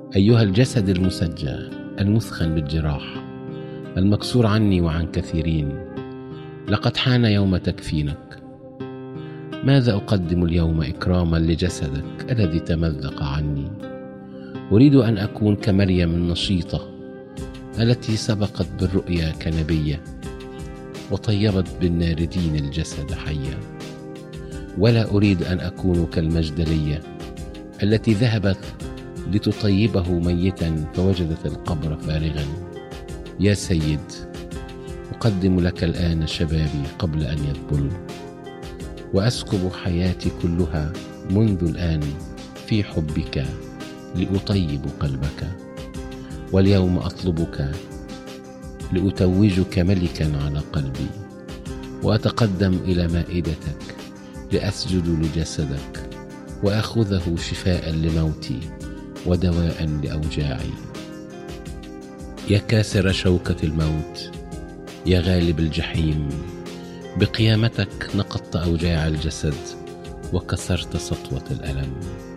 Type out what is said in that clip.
أيها الجسد المسجى المثخن بالجراح المكسور عني وعن كثيرين، لقد حان يوم تكفينك. ماذا أقدم اليوم إكراما لجسدك الذي تمزق عني؟ أريد أن أكون كمريم النشيطة التي سبقت بالرؤيا كنبية وطيبت بالناردين الجسد حيا، ولا أريد أن أكون كالمجدلية التي ذهبت لتطيبه ميتا فوجدت القبر فارغا. يا سيد، أقدم لك الآن شبابي قبل أن يذبلوا، وأسكب حياتي كلها منذ الآن في حبك لأطيب قلبك. واليوم أطلبك لأتوجك ملكا على قلبي، وأتقدم إلى مائدتك لأسجد لجسدك وأخذه شفاء لموتي ودواء لأوجاعي. يا كاسر شوكة الموت، يا غالب الجحيم، بقيامتك نقضت أوجاع الجسد وكسرت سطوة الألم.